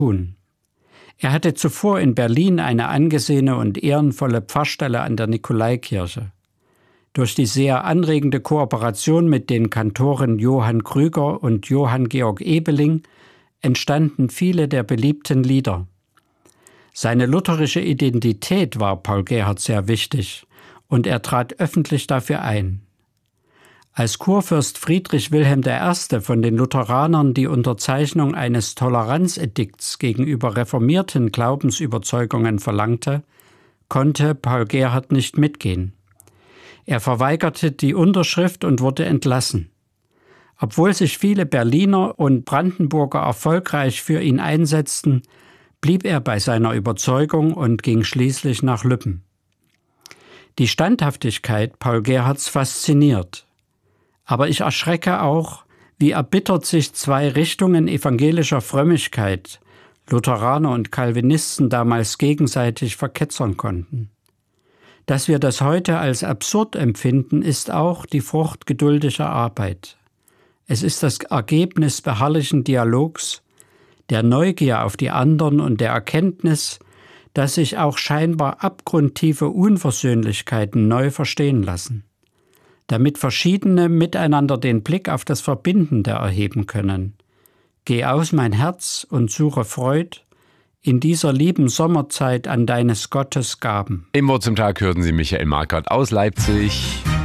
tun. Er hatte zuvor in Berlin eine angesehene und ehrenvolle Pfarrstelle an der Nikolaikirche. Durch die sehr anregende Kooperation mit den Kantoren Johann Krüger und Johann Georg Ebeling entstanden viele der beliebten Lieder. Seine lutherische Identität war Paul Gerhardt sehr wichtig und er trat öffentlich dafür ein. Als Kurfürst Friedrich Wilhelm I. von den Lutheranern die Unterzeichnung eines Toleranzedikts gegenüber reformierten Glaubensüberzeugungen verlangte, konnte Paul Gerhardt nicht mitgehen. Er verweigerte die Unterschrift und wurde entlassen. Obwohl sich viele Berliner und Brandenburger erfolgreich für ihn einsetzten, blieb er bei seiner Überzeugung und ging schließlich nach Lübben. Die Standhaftigkeit Paul Gerhardts fasziniert. Aber ich erschrecke auch, wie erbittert sich zwei Richtungen evangelischer Frömmigkeit, Lutheraner und Calvinisten, damals gegenseitig verketzern konnten. Dass wir das heute als absurd empfinden, ist auch die Frucht geduldiger Arbeit. Es ist das Ergebnis beharrlichen Dialogs, der Neugier auf die anderen und der Erkenntnis, dass sich auch scheinbar abgrundtiefe Unversöhnlichkeiten neu verstehen lassen, damit Verschiedene miteinander den Blick auf das Verbindende erheben können. Geh aus, mein Herz, und suche Freud in dieser lieben Sommerzeit an deines Gottes Gaben. Im Wort zum Tag hörten Sie Michael Markert aus Leipzig.